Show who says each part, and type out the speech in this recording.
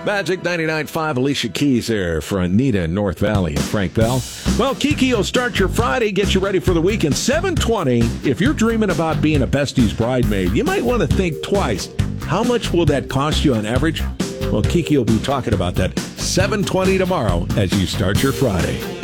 Speaker 1: Magic 99.5, Alicia Keys there for Anita in North Valley and Frank Bell. Well, Kiki will start your Friday, get you ready for the weekend. 7:20, if you're dreaming about being a Besties bridesmaid, you might want to think twice. How much will that cost you on average? Well, Kiki will be talking about that 7:20 tomorrow as you start your Friday.